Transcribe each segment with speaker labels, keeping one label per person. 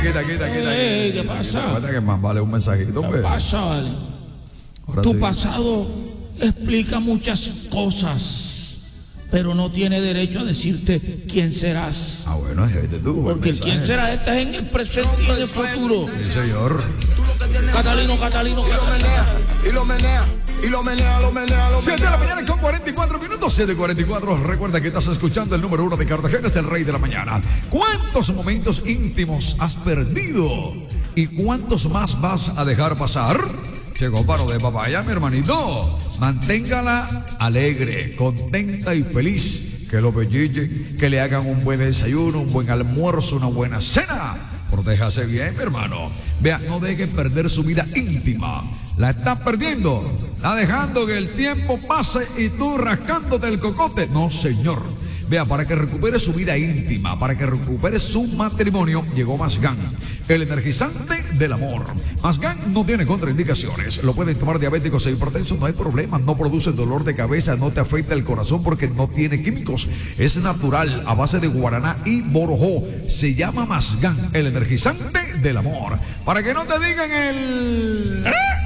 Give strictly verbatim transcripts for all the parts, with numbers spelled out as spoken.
Speaker 1: Quita, quita, quita.
Speaker 2: Ey, ¿qué pasa?
Speaker 1: Recuerda que más vale un mensajito,
Speaker 2: ¿Qué
Speaker 1: pues.
Speaker 2: pasa, vale?
Speaker 1: Ahora
Speaker 2: Tu
Speaker 1: sí.
Speaker 2: pasado explica muchas cosas, pero no tiene derecho a decirte quién serás.
Speaker 1: Ah, bueno, es de tú.
Speaker 2: Porque el quién serás está en el presente y en el futuro.
Speaker 1: Sí, señor.
Speaker 2: Catalino, Catalino, Catalino.
Speaker 3: Y lo menea, y lo menea, lo menea, lo
Speaker 1: siete de la mañana con cuarenta y cuatro minutos, siete y cuarenta y cuatro. Recuerda que estás escuchando el número uno de Cartagena, es el rey de la mañana. ¿Cuántos momentos íntimos has perdido? ¿Y cuántos más vas a dejar pasar? Llegó paro de papaya, mi hermanito. Manténgala alegre, contenta y feliz. Que lo pellillen, que le hagan un buen desayuno, un buen almuerzo, una buena cena. Protéjase bien, mi hermano. Vea, no deje perder su vida íntima. La estás perdiendo. Está dejando que el tiempo pase y tú rascándote el cocote. No, señor. Vea, para que recupere su vida íntima, para que recupere su matrimonio, llegó Masgan, el energizante del amor. Masgan no tiene contraindicaciones. Lo pueden tomar diabéticos e hipertensos, no hay problema. No produce dolor de cabeza, no te afecta el corazón porque no tiene químicos. Es natural, a base de guaraná y borojó. Se llama Masgan, el energizante del amor. Para que no te digan el...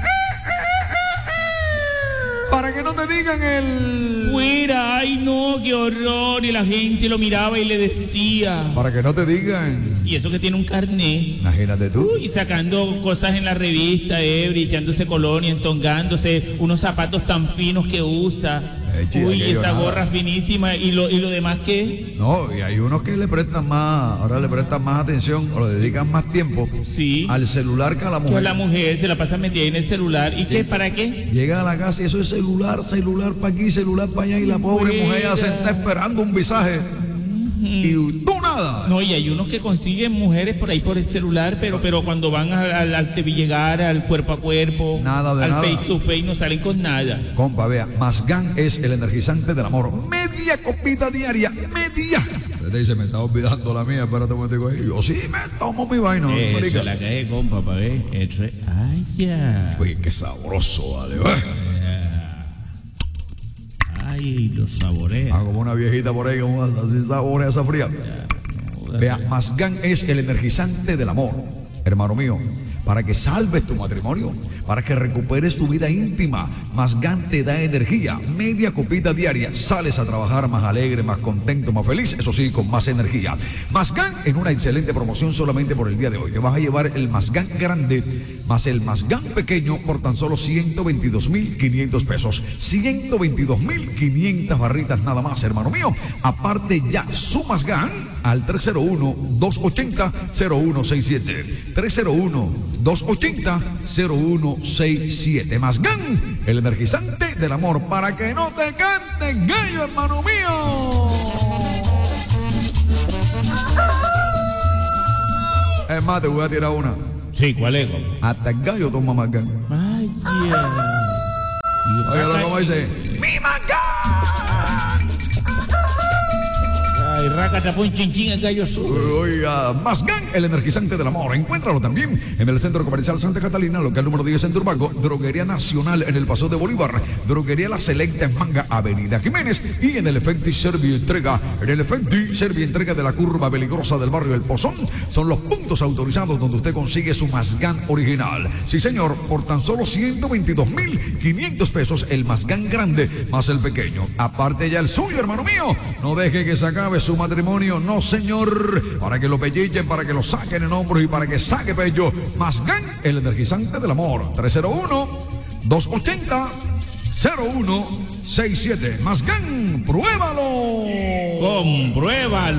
Speaker 1: Para que no te digan el...
Speaker 2: Fuera, ay no, qué horror. Y la gente lo miraba y le decía.
Speaker 1: Para que no te digan...
Speaker 2: Y eso que tiene un carnet.
Speaker 1: Imagínate tú.
Speaker 2: Uy, sacando cosas en la revista, eh, echándose colonia, entongándose, unos zapatos tan finos que usa.
Speaker 1: Eh, chida,
Speaker 2: Uy,
Speaker 1: que yo
Speaker 2: esa
Speaker 1: nada.
Speaker 2: gorra finísima. ¿Y lo, y lo demás qué?
Speaker 1: No, y hay unos que le prestan más, ahora le prestan más atención o le dedican más tiempo
Speaker 2: Sí.
Speaker 1: al celular que a la
Speaker 2: Que
Speaker 1: mujer.
Speaker 2: la mujer se la pasa metida en el celular. ¿Y qué? ¿Para qué?
Speaker 1: Llega a la casa y eso es celular, celular para aquí, celular para allá y la pobre
Speaker 2: Mira.
Speaker 1: mujer ya se está esperando un visaje. Y tú nada.
Speaker 2: No, y hay unos que consiguen mujeres por ahí por el celular, pero pero cuando van al, al, al Te Vi Llegar, al cuerpo a cuerpo,
Speaker 1: Nada de
Speaker 2: al
Speaker 1: nada.
Speaker 2: face to face, no salen con nada.
Speaker 1: Compa, vea, Masgan es el energizante del amor. Media copita diaria, media. Usted dice, me está olvidando la mía, espérate un momentico ahí. Yo sí me tomo mi vaina. no, marica.
Speaker 2: cae compa, pa' ver. Eso es... ¡Ay, ya!
Speaker 1: Uy, qué sabroso, vale. ¿eh?
Speaker 2: ¡Ay, lo saborea!
Speaker 1: Ah, como una viejita por ahí, como así saborea esa fría. Vea, Masgan es el energizante del amor, hermano mío, para que salves tu matrimonio, para que recuperes tu vida íntima. Masgan te da energía, media copita diaria, sales a trabajar más alegre, más contento, más feliz, eso sí, con más energía. Masgan en una excelente promoción solamente por el día de hoy. Te vas a llevar el Masgan grande más el Masgan pequeño por tan solo ciento veintidós mil quinientos pesos. ciento veintidós mil quinientas barritas nada más, hermano mío. Aparte ya su Masgan al tres cero uno, dos ochenta, cero uno seis siete. tres cero uno, dos ochenta, cero uno seis siete. Masgan, el energizante del amor, para que no te canten gallo, hermano mío. Es más, te voy a tirar una.
Speaker 2: Sí, ¿cuál es, compa?
Speaker 1: Hasta el gallo toma Masgan.
Speaker 2: ¡Ay, ya!
Speaker 1: Oye, lo como dice, ¡mi Masgan!
Speaker 2: ¡Ay, raca, te pone chinchín el gallo sube!
Speaker 1: Oiga, Masgan, el energizante del amor. Encuéntralo también en el Centro Comercial Santa Catalina, local número diez en Turbaco, Droguería Nacional en el Paso de Bolívar, Droguería La Selecta en Manga, Avenida Jiménez, y en el Efecti Servientrega, en el Efecti Servientrega de la curva peligrosa del barrio El Pozón. Son los puntos autorizados donde usted consigue su Masgan original. Sí, señor, por tan solo ciento veintidós mil quinientos pesos el Masgan grande más el pequeño. Aparte ya el suyo, hermano mío. No deje que se acabe su matrimonio, no, señor. Para que lo pellillen, para que lo saquen en hombros y para que saque pello. Masgan, el energizante del amor. tres cero uno, dos ochenta, cero uno seis siete. Masgan, pruébalo.
Speaker 2: ¡Compruébalo!